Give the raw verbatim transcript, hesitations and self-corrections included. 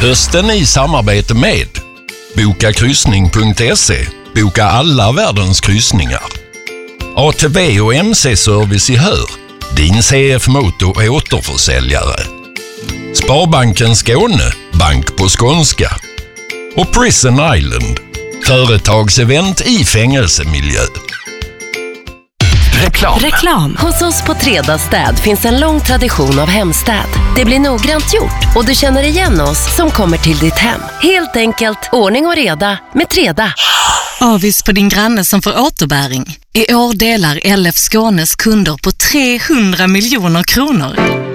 Hösten i samarbete med boka kryssning punkt se. Boka alla världens kryssningar. A T V och M C-service i Hör. Din C F Moto återförsäljare. Sparbanken Skåne. Bank på skånska. Och Prison Island. Företagsevent i fängelsemiljö. Reklam. Reklam. Hos oss på Trädasstäd finns en lång tradition av hemstäd. Det blir noggrant gjort och du känner igen oss som kommer till ditt hem. Helt enkelt ordning och reda med Träda. Avis på din granne som får återbäring. I år delar L F Skånes kunder på trehundra miljoner kronor.